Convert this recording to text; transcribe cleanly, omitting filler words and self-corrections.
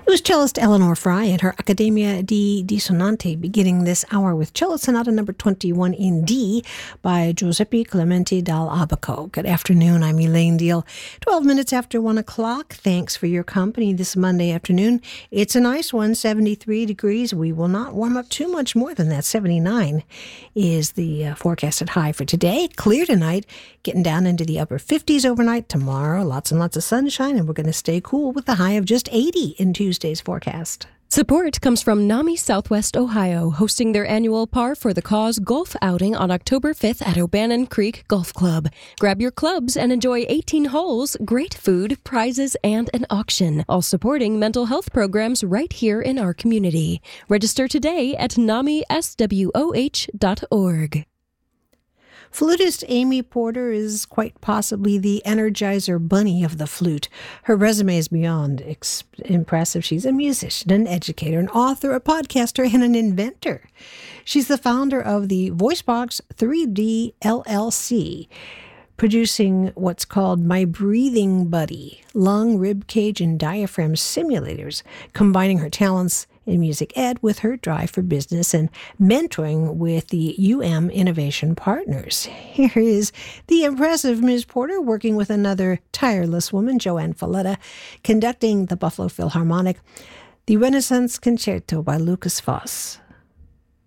It was cellist Eleanor Fry and her Accademia di Dissonanti beginning this hour with Cello Sonata number 21 in D by Giuseppe Clemente dal Abaco. Good afternoon, I'm Elaine Deal. 12 minutes after 1 o'clock. Thanks for your company this Monday afternoon. It's a nice one, 73 degrees. We will not warm up too much more than that. 79 is the forecasted high for today. Clear tonight, getting down into the upper 50s overnight. Tomorrow, lots and lots of sunshine, and we're going to stay cool with a high of just 80 in Tuesday's forecast. Support comes from NAMI Southwest Ohio, hosting their annual Par for the Cause golf outing on October 5th at O'Bannon Creek Golf Club. Grab your clubs and enjoy 18 holes, great food, prizes, and an auction, all supporting mental health programs right here in our community. Register today at namiswoh.org. Flutist Amy Porter is quite possibly the Energizer Bunny of the flute. Her resume is beyond impressive. She's a musician, an educator, an author, a podcaster, and an inventor. She's the founder of the VoiceBox 3D LLC, producing what's called My Breathing Buddy, lung, rib cage, and diaphragm simulators, combining her talents in music ed with her drive for business and mentoring with the Innovation Partners. Here is the impressive Ms. Porter working with another tireless woman, Joanne Falletta, conducting the Buffalo Philharmonic, the Renaissance Concerto by Lukas Foss.